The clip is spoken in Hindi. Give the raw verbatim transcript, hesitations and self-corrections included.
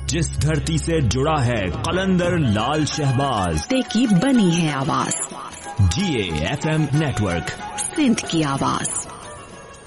जिस धरती से जुड़ा है कलंदर लाल शहबाज, की बनी है आवाज। जी A F M network, Sindh की आवाज।